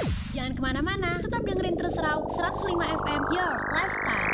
Jangan kemana-mana, tetap dengerin terus Raw 105 FM Your Lifestyle.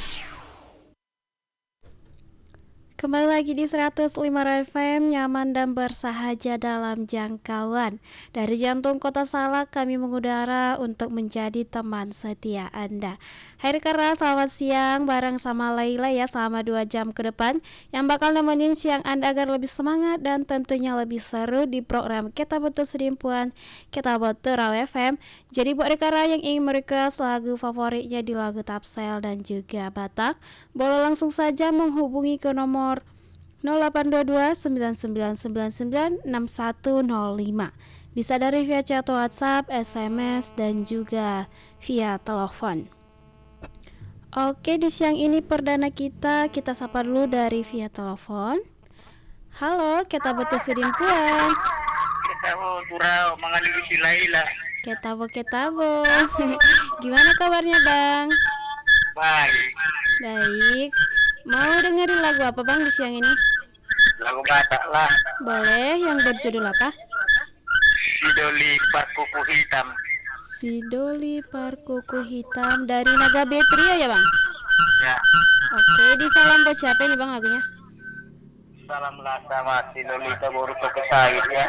Kembali lagi di 105 FM, nyaman dan bersahaja dalam jangkauan. Dari jantung kota Salak kami mengudara untuk menjadi teman setia Anda. Hai Kera, selamat siang bareng sama Laila ya selama 2 jam ke depan, yang bakal nemenin siang Anda agar lebih semangat dan tentunya lebih seru di program Kita Butuh Sedimpuan, Kita Butuh Raw FM. Jadi buat Kera yang ingin merequest lagu favoritnya di lagu Tapsel dan juga Batak, boleh langsung saja menghubungi ke nomor 0822 9999 6105. Bisa dari via chat WhatsApp, SMS, dan juga via telepon. Oke, di siang ini perdana kita sapa dulu dari via telepon. Halo, kita butuh sedimpuan. Kita mau surau mengaliri si Laila. Ketabo. Gimana kabarnya Bang? Baik. Mau dengerin lagu apa Bang di siang ini? Lagu Batak lah. Boleh, yang berjudul apa? Si Doli Kuku Hitam. Si Doli Kuku Hitam dari Naga Betria ya Bang? Ya. Oke, di salam buat siapa nih Bang lagunya? Salam lah sama si Doli baru ke saya ya.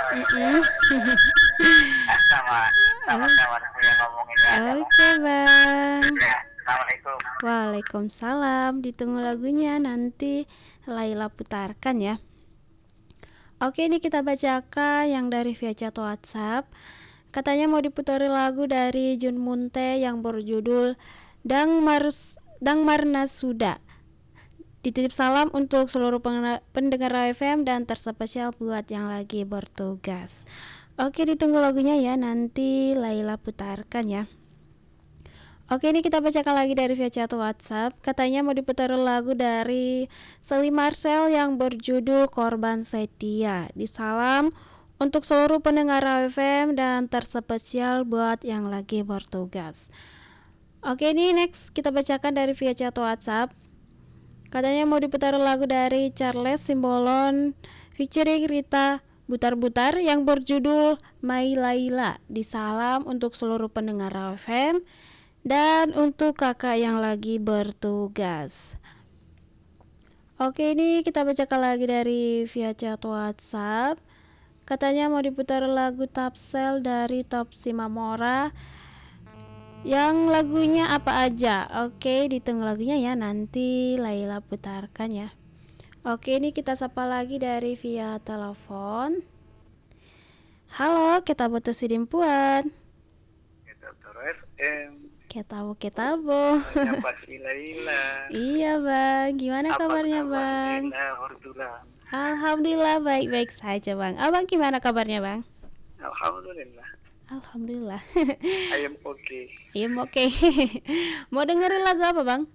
Sama-sama yang ngomongin ya. Oke Bang. Ya. Assalamualaikum. Waalaikumsalam. Ditunggu lagunya nanti Laila putarkan ya. Oke, ini kita bacakan yang dari via chat WhatsApp. Katanya mau diputari lagu dari Jun Munte yang berjudul Dang Marna Suda. Dititip salam untuk seluruh pendengar FM dan terspesial buat yang lagi bertugas. Oke, ditunggu lagunya ya, nanti Laila putarkan ya. Oke, ini kita bacakan lagi dari via chat WhatsApp. Katanya mau diputar lagu dari Sally Marcel yang berjudul Korban Setia. Disalam untuk seluruh pendengar FM dan terspesial buat yang lagi bertugas. Oke, ini next kita bacakan dari via chat WhatsApp. Katanya mau diputar lagu dari Charles Simbolon featuring Rita Butar-Butar yang berjudul My Laila. Disalam untuk seluruh pendengar FM dan untuk kakak yang lagi bertugas. Oke, ini kita bacakan lagi dari via chat WhatsApp. Katanya mau diputar lagu Tapsel dari Top Simamora. Yang lagunya apa aja? Oke, ditunggu lagunya ya, nanti Laila putarkan ya. Oke, ini kita sapa lagi dari via telepon. Halo, kita butuh sedimpuan. Kita Toro FM. Ketabo. Siapa si Laila? Iya Bang, gimana kabarnya Bang? Alhamdulillah baik-baik saja Bang. Abang gimana kabarnya Bang? Alhamdulillah. I am okay. Mau dengerin lagu apa Bang?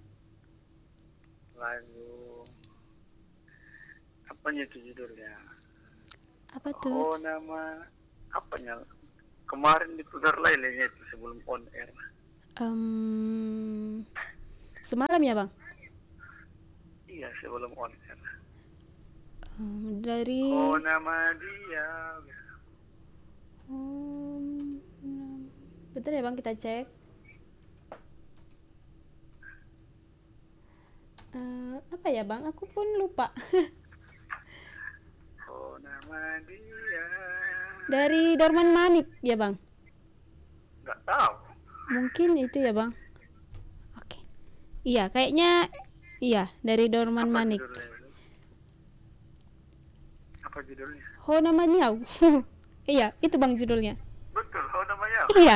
Lagu apanya itu judulnya? Apa tuh? Oh, nama apanya? Kemarin diputar Lailanya itu sebelum on air. Semalam ya Bang? Iya, sebelum on air. Dari Oh, nama dia. bentar ya Bang, kita cek. Apa ya Bang? Aku pun lupa. Oh, nama dia. Dari Dorman Manik ya Bang? Nggak tahu. Mungkin itu ya Bang. Oke. Iya, kayaknya iya dari Dorman Apa Manik. judulnya? Apa judulnya? Ho namanya. Iya, itu Bang judulnya. Betul, oh namanya. Iya.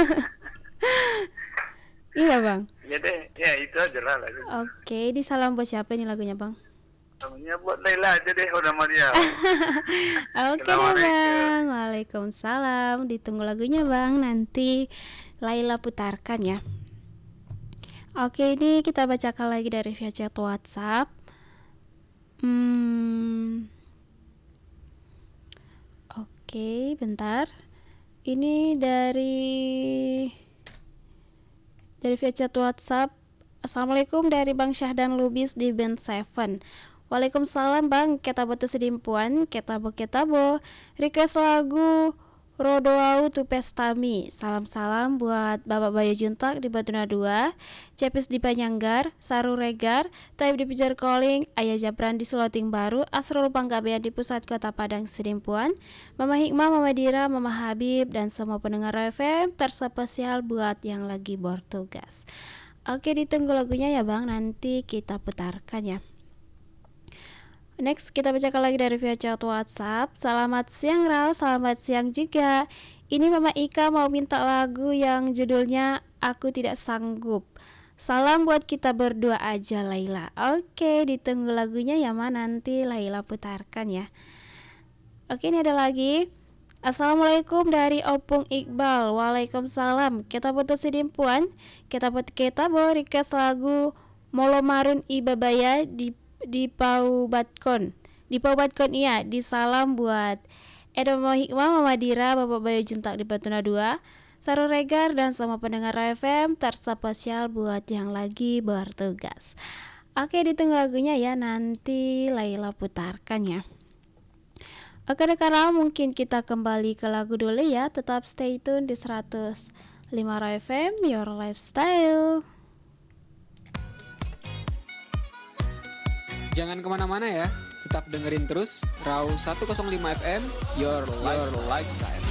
Iya Bang. Ya deh, ya itu aja lah lagu. Oke, di salam buat siapa nih lagunya Bang? Namanya buat Laila aja deh, oh nama dia. Oke deh Bang. Waalaikumsalam. Ditunggu lagunya Bang, nanti Laila putarkan ya. Oke, ini kita bacakan lagi dari via chat WhatsApp. Oke, bentar. Ini dari via chat WhatsApp. Assalamualaikum dari Bang Syahdan Lubis di Band 7. Waalaikumsalam Bang, Ketabo tu sedimpuan, Ketabo. Request lagu Rodoau tu pestami. Salam-salam buat Bapak Bayu Juntak di Batuna 2, Cepis di Panyanggar, Saru Regar, Taib di Pijar Koling, Ayah Japran di Seloting Baru, Asrul Panggabean di Pusat Kota Padang Sidimpuan, Mama Hikmah, Mama Dira, Mama Habib, dan semua pendengar FM, terspesial buat yang lagi bertugas. Oke, ditunggu lagunya ya Bang, nanti kita putarkan ya. Next, kita bacakan lagi dari via chat WhatsApp. Selamat siang Rao, selamat siang juga. Ini Mama Ika mau minta lagu yang judulnya Aku Tidak Sanggup. Salam buat kita berdua aja Laila. Oke, ditunggu lagunya ya Ma, nanti Laila putarkan ya. Oke, ini ada lagi. Assalamualaikum dari Opung Iqbal. Waalaikumsalam. Kita putus Sidimpuan. Kita mau request lagu Molo Marun Ibabaya di Paubatkon iya. Di salam buat Edo Mama Hikmah, Mama Dira, Bapak Bayu Juntak di Batuna 2, Saru Regar, dan semua pendengar FM, terspesial buat yang lagi bertugas. Oke, ditunggu lagunya ya, nanti Laila putarkan ya. Oke rekan, mungkin kita kembali ke lagu dulu ya. Tetap stay tune di 105 FM, Your Lifestyle. Jangan kemana-mana ya, tetap dengerin terus Rau 105 FM, Your Lifestyle.